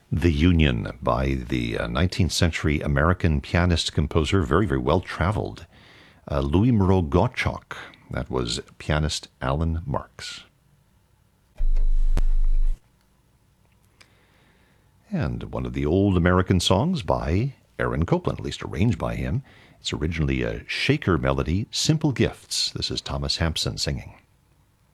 The Union by the 19th century American pianist composer, very, very well traveled, Louis Moreau Gottschalk. That was pianist Alan Marks. And one of the old American songs by Aaron Copland, at least arranged by him. It's originally a shaker melody, Simple Gifts. This is Thomas Hampson singing.